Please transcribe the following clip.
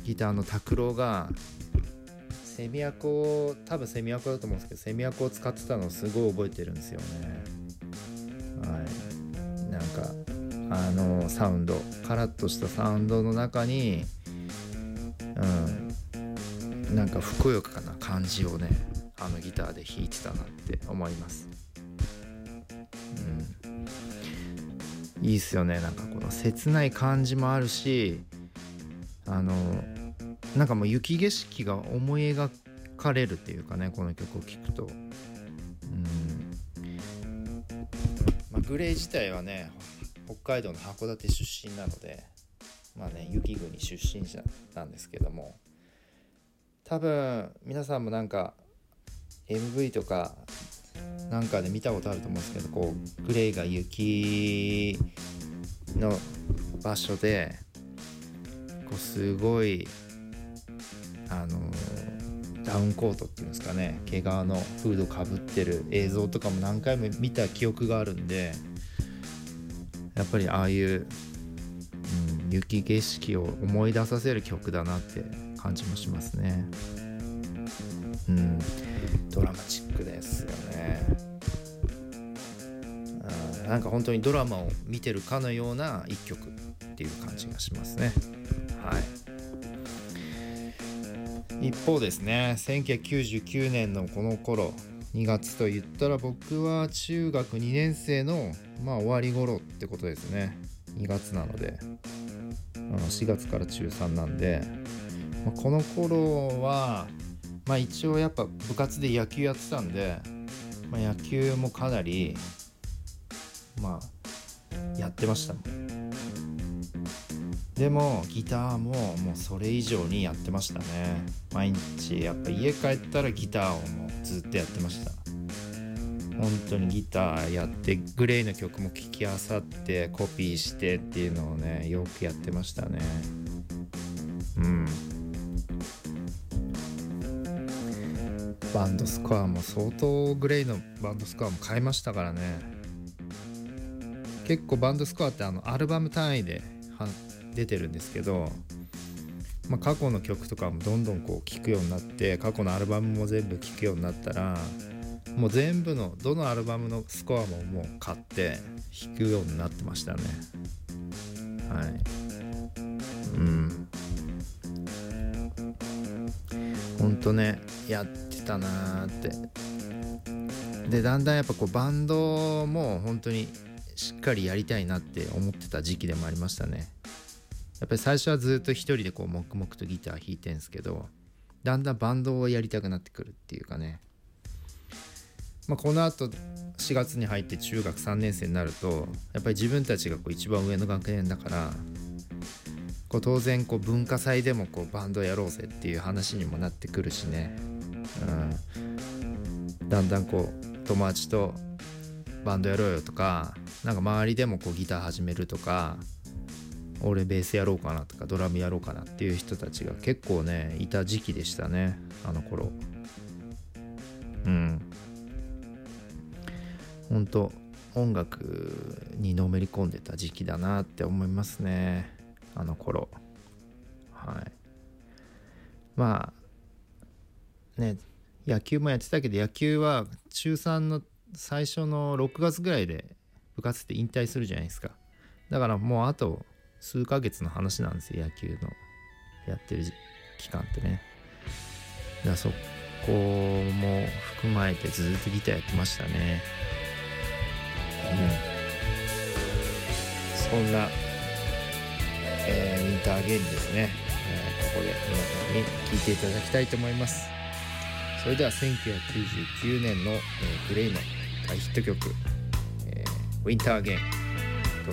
ギターの拓郎がセミアコ、多分セミアコだと思うんですけど、セミアコを使ってたのをすごい覚えてるんですよね。はい、なんかサウンド、カラッとしたサウンドの中に、なんかふくよかな感じをね、ギターで弾いてたなって思います。いいっすよね。なんかこの切ない感じもあるし、なんかもう雪景色が思い描かれるっていうかね、この曲を聴くと。グレイ自体はね、北海道の函館出身なので、雪国出身者なんですけども、多分皆さんもなんか MV とかなんかで見たことあると思うんですけど、こうグレイが雪の場所でこうすごいダウンコートっていうんですかね、毛皮のフードかぶってる映像とかも何回も見た記憶があるんで、やっぱりああいう、雪景色を思い出させる曲だなって感じもしますね。ドラマチックですよね。なんか本当にドラマを見てるかのような一曲っていう感じがしますね。はい。一方ですね、1999年のこの頃、2月と言ったら僕は中学2年生の終わり頃ってことですね。2月なので、4月から中3なんで、この頃は一応やっぱ部活で野球やってたんで、野球もかなりやってましたもん。でもギターももうそれ以上にやってましたね。毎日やっぱ家帰ったらギターをもうずっとやってました。本当にギターやって、グレイの曲も聴きあさってコピーしてっていうのをね、よくやってましたね。バンドスコアも相当、グレイのバンドスコアも変えましたからね。結構バンドスコアってアルバム単位で出てるんですけど、過去の曲とかもどんどんこう聴くようになって、過去のアルバムも全部聴くようになったら、もう全部のどのアルバムのスコアももう買って弾くようになってましたね。はい。ほんとね、やってたなーって。でだんだんやっぱこうバンドも本当にしっかりやりたいなって思ってた時期でもありましたね。やっぱり最初はずっと一人でこう黙々とギター弾いてんすけど、だんだんバンドをやりたくなってくるっていうかね。この後4月に入って中学3年生になると、やっぱり自分たちがこう一番上の学年だから、こう当然こう文化祭でもこうバンドやろうぜっていう話にもなってくるしね。だんだんこう友達とバンドやろうよとか、なんか周りでもこうギター始めるとか、俺ベースやろうかなとかドラムやろうかなっていう人たちが結構ねいた時期でしたね、あの頃。ほんと音楽にのめり込んでた時期だなって思いますね、あの頃。はい。野球もやってたけど、野球は中3の最初の6月ぐらいで部活って引退するじゃないですか。だからもうあと数ヶ月の話なんですよ、野球のやってる期間ってね。だからそこも含まえてずっとギターやってましたね。そんな、ウィンターゲインですね、ここで皆さんに聴いていただきたいと思います。それでは1999年の、グレイの大ヒット曲、ウィンターゲイン。